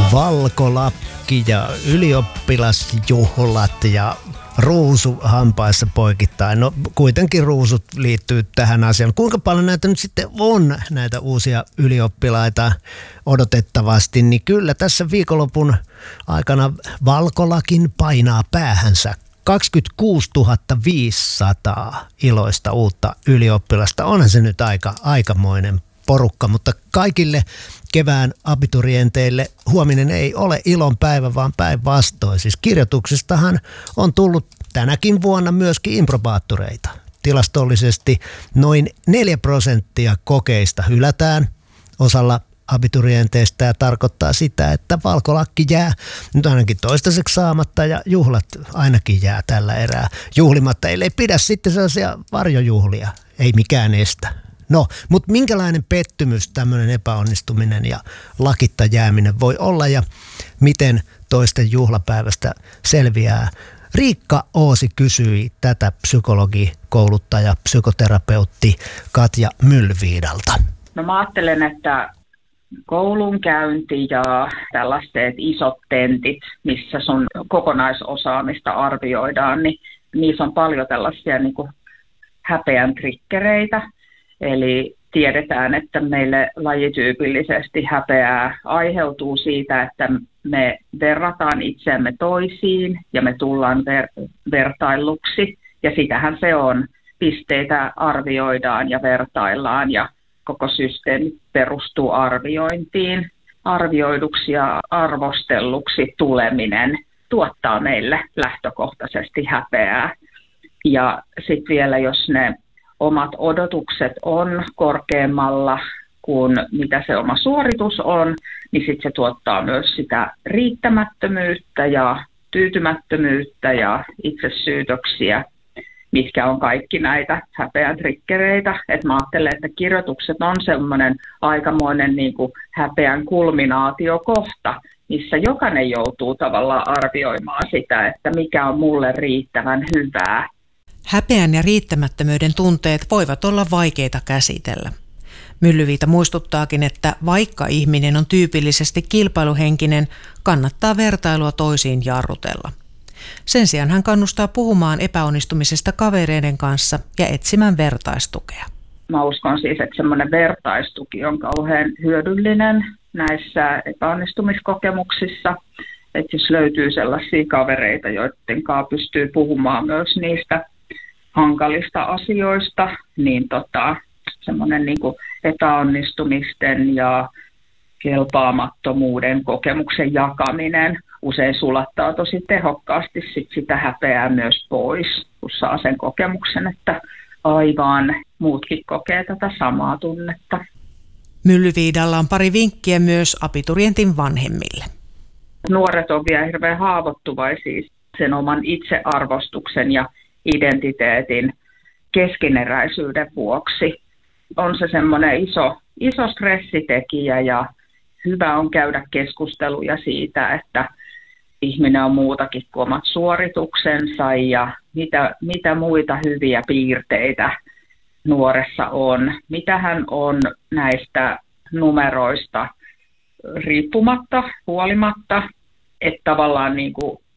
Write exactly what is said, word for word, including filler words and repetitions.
Valkolakki ja ylioppilasjuhlat ja ruusu hampaissa poikittain. No kuitenkin ruusut liittyy tähän asiaan. Kuinka paljon näitä nyt sitten on, näitä uusia ylioppilaita odotettavasti, niin kyllä tässä viikonlopun aikana Valkolakin painaa päähänsä kaksikymmentäkuusituhatta viisisataa iloista uutta ylioppilasta. Onhan se nyt aika aikamoinen porukka, mutta kaikille kevään abiturienteille huominen ei ole ilon päivä, vaan päinvastoin. Siis kirjoituksistahan on tullut tänäkin vuonna myöskin improbaattoreita. Tilastollisesti noin neljä prosenttia kokeista hylätään osalla abiturienteista ja tarkoittaa sitä, että valkolakki jää nyt ainakin toistaiseksi saamatta ja juhlat ainakin jää tällä erää juhlimatta. Ellei pidä sitten sellaisia varjojuhlia, ei mikään estä. No, mutta minkälainen pettymys tämmöinen epäonnistuminen ja lakitta jääminen voi olla ja miten toisten juhlapäivästä selviää? Riikka Oosi kysyi tätä psykologi, kouluttaja, psykoterapeutti Katja Myllyviidalta. No mä ajattelen, että koulunkäynti ja tällaiset isot tentit, missä sun kokonaisosaamista arvioidaan, niin niissä on paljon tällaisia niin kuin häpeän triggereitä. Eli tiedetään, että meille lajityypillisesti häpeää aiheutuu siitä, että me verrataan itseämme toisiin ja me tullaan ver- vertailuksi. Ja sitähän se on. Pisteitä arvioidaan ja vertaillaan ja koko systeemi perustuu arviointiin. Arvioiduksi ja arvostelluksi tuleminen tuottaa meille lähtökohtaisesti häpeää. Ja sitten vielä, jos ne omat odotukset on korkeammalla kuin mitä se oma suoritus on, niin sitten se tuottaa myös sitä riittämättömyyttä ja tyytymättömyyttä ja itsesyytöksiä, mitkä on kaikki näitä häpeän triggereitä. Et mä ajattelen, että kirjoitukset on semmoinen aikamoinen niin kuin häpeän kulminaatiokohta, missä jokainen joutuu tavallaan arvioimaan sitä, että mikä on mulle riittävän hyvää. Häpeän ja riittämättömyyden tunteet voivat olla vaikeita käsitellä. Myllyviita muistuttaakin, että vaikka ihminen on tyypillisesti kilpailuhenkinen, kannattaa vertailua toisiin jarrutella. Sen sijaan hän kannustaa puhumaan epäonnistumisesta kavereiden kanssa ja etsimään vertaistukea. Mä uskon siis, että semmoinen vertaistuki on kauhean hyödyllinen näissä epäonnistumiskokemuksissa. Että jos löytyy sellaisia kavereita, joiden kanssa pystyy puhumaan myös niistä hankalista asioista, niin tota, semmoinen niin kuin epäonnistumisten ja kelpaamattomuuden kokemuksen jakaminen usein sulattaa tosi tehokkaasti sit sitä häpeää myös pois, kun saa sen kokemuksen, että aivan muutkin kokee tätä samaa tunnetta. Myllyviidalla on pari vinkkiä myös abiturientin vanhemmille. Nuoret on vielä hirveän haavoittuvaisia sen oman itsearvostuksen ja identiteetin keskeneräisyyden vuoksi. On se semmoinen iso, iso stressitekijä ja hyvä on käydä keskusteluja siitä, että ihminen on muutakin kuin omat suorituksensa ja mitä, mitä muita hyviä piirteitä nuoressa on. Mitä hän on näistä numeroista riippumatta, huolimatta, että tavallaan niin kuin